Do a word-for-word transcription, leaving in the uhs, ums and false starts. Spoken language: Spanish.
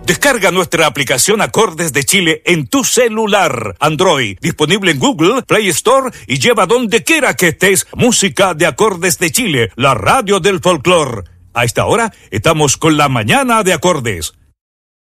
Descarga nuestra aplicación Acordes de Chile en tu celular. Android, disponible en Google, Play Store y lleva donde quiera que estés música de Acordes de Chile, la radio del folclor. A esta hora estamos con la mañana de acordes.